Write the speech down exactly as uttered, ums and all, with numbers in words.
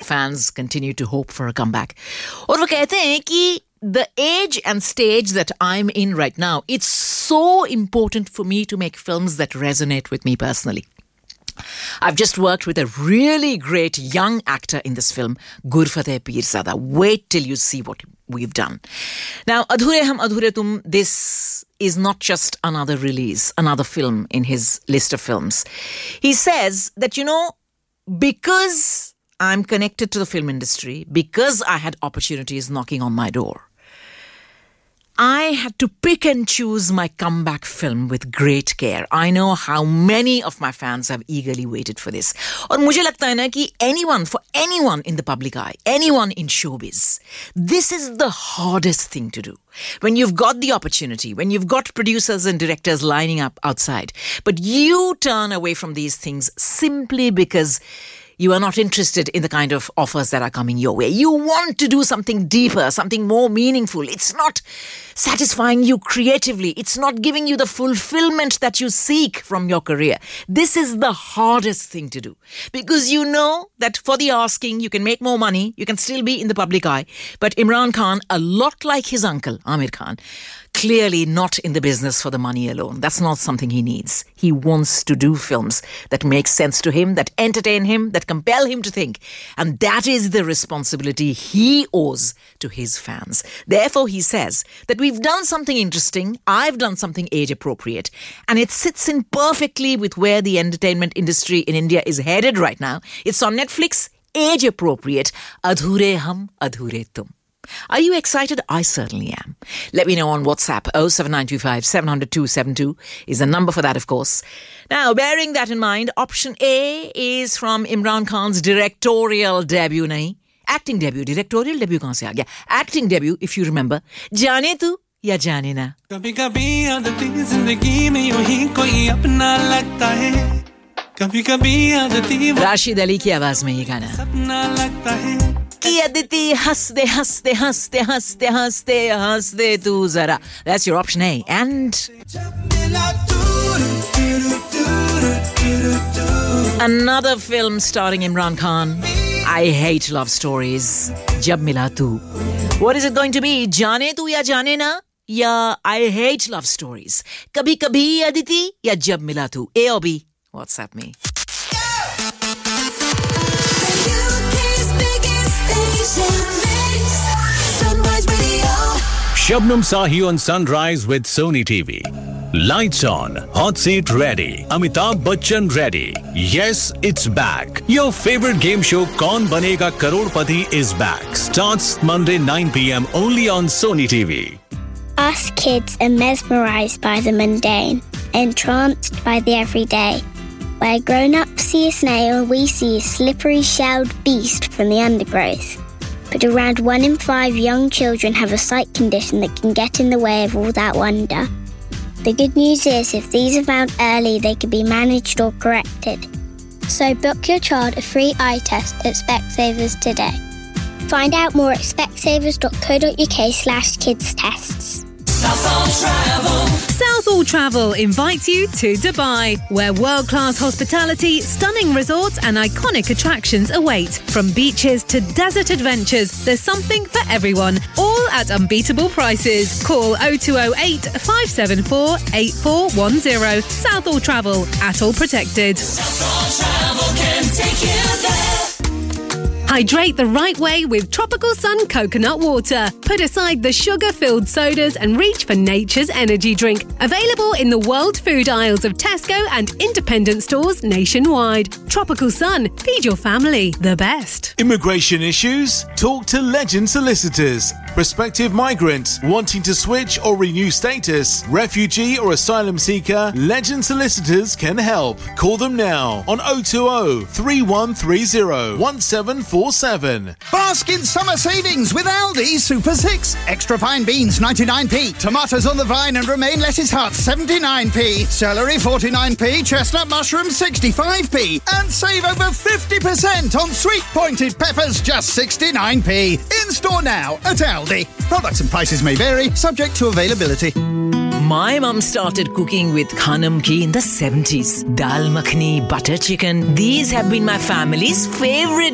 fans continue to hope for a comeback. और वो कहते हैं कि the age and stage that I'm in right now, it's so important for me to make films that resonate with me personally. I've just worked with a really great young actor in this film, Gurfateh Pirzada. Wait till you see what we've done. Now, Adhure Hum Adhure Tum, this is not just another release, another film in his list of films. He says that, you know, because I'm connected to the film industry, because I had opportunities knocking on my door, I had to pick and choose my comeback film with great care. I know how many of my fans have eagerly waited for this. और मुझे लगता है ना कि anyone, for anyone in the public eye, anyone in showbiz, this is the hardest thing to do. When you've got the opportunity, when you've got producers and directors lining up outside, but you turn away from these things simply because you are not interested in the kind of offers that are coming your way. You want to do something deeper, something more meaningful. It's not satisfying you creatively. It's not giving you the fulfillment that you seek from your career. This is the hardest thing to do. Because you know that for the asking, you can make more money, you can still be in the public eye. But Imran Khan, a lot like his uncle, Amir Khan, clearly not in the business for the money alone. That's not something he needs. He wants to do films that make sense to him, that entertain him, that compel him to think. And that is the responsibility he owes to his fans. Therefore, he says that we've done something interesting, I've done something age-appropriate, and it sits in perfectly with where the entertainment industry in India is headed right now. It's on Netflix, age-appropriate, Adhure Hum Adhure Tum. Are you excited? I certainly am. Let me know on WhatsApp. oh seven nine two five, seven zero zero, two seven two is the number for that, of course. Now, bearing that in mind, option A is from Imran Khan's directorial debut. Nahi, acting debut. Directorial debut kahan se aa gaya? Acting debut, if you remember. Jaane tu ya jaane na. Kabhi kabhi aadati zindagi mein यूं ही कोई अपना लगता है. Kabhi kabhi aadati. Rashid Ali की आवाज में ये गाना. सपना लगता है. कि अदिति हंसते हंसते हंसते हंसते हंसते हंसते तू जरा. That's your option A. And another film starring Imran Khan. I hate love stories. Jab Mila Tu. What is it going to be? Jaane tu ya jaane na? Ya I hate love stories. Kabhi kabhi Aditi ya Jab Mila Tu. A or B? WhatsApp me. Shabnam Sahi on Sunrise with Sony T V. Lights on, hot seat ready, Amitabh Bachchan ready. Yes, it's back. Your favorite game show Kaun Banega Crorepati is back. Starts Monday nine p.m. only on Sony T V. Us kids are mesmerised by the mundane, entranced by the everyday. Where grown-ups see a snail, we see a slippery shelled beast from the undergrowth. But around one in five young children have a sight condition that can get in the way of all that wonder. The good news is, if these are found early, they can be managed or corrected. So book your child a free eye test at Specsavers today. Find out more at specsavers.co.uk slash kids tests. Southall Travel. Southall Travel invites you to Dubai, where world-class hospitality, stunning resorts and iconic attractions await. From beaches to desert adventures, there's something for everyone, all at unbeatable prices. Call oh two oh eight, five seven four, eight four one oh. Southall Travel, at all protected. Southall Travel can take you there. Hydrate the right way with Tropical Sun coconut water. Put aside the sugar-filled sodas and reach for nature's energy drink. Available in the world food aisles of Tesco and independent stores nationwide. Tropical Sun. Feed your family the best. Immigration issues? Talk to Legend Solicitors. Prospective migrants wanting to switch or renew status, refugee or asylum seeker, Legend Solicitors can help. Call them now on oh two oh, three one three oh, one seven four seven. Bask in summer savings with Aldi Super six. Extra fine beans ninety-nine p, tomatoes on the vine and romaine lettuce hearts seventy-nine p, celery forty-nine p, chestnut mushrooms sixty-five p, and save over fifty percent on sweet pointed peppers just sixty-nine p. In store now at Aldi. Products and prices may vary, subject to availability. My mum started cooking with Khanam ghee in the seventies. Dal makhani, butter chicken, these have been my family's favourite